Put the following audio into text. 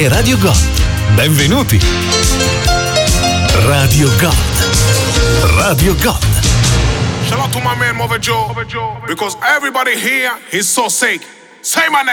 e Radio Gold. Benvenuti. Radio Gold. Radio Gold. Shout out to my man Mother Joe, because everybody here is so sick. Say my name.